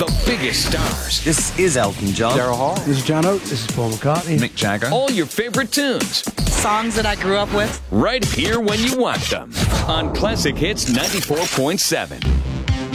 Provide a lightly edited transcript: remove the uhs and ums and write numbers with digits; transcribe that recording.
The biggest stars. This is Elton John. Daryl Hall. This is John Oates. This is Paul McCartney. Mick Jagger. All your favorite tunes. Songs that I grew up with. Right here when you want them. On Classic Hits 94.7.